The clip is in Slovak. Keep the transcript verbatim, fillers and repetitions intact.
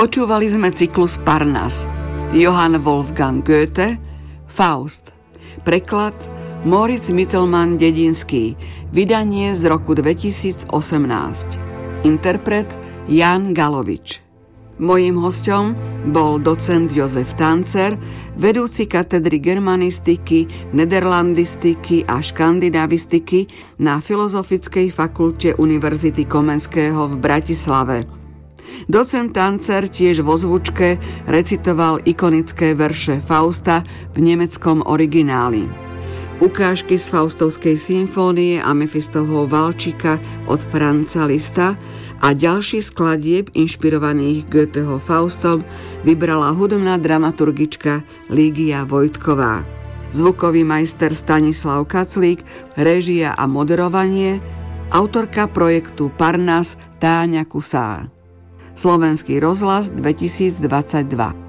Počúvali sme cyklus Parnas. Johann Wolfgang Goethe, Faust. Preklad Moritz Mittelmann Dedinský. Vydanie z roku dvetisícosemnásť. Interpret Jan Galovič. Mojím hosťom bol docent Jozef Tancer, vedúci katedry germanistiky, nederlandistiky a škandinavistiky na Filozofickej fakulte Univerzity Komenského v Bratislave. Docent Tancer tiež vo zvučke recitoval ikonické verše Fausta v nemeckom origináli. Ukážky z Faustovskej symfónie a Mefistovho Valčíka od Franza Lista a ďalší skladieb inšpirovaných Goetheho Faustom vybrala hudobná dramaturgička Lígia Vojtková. Zvukový majster Stanislav Kaclík, réžia a moderovanie, autorka projektu Parnas Táňa Kusá. Slovenský rozhlas dvetisícdvadsaťdva.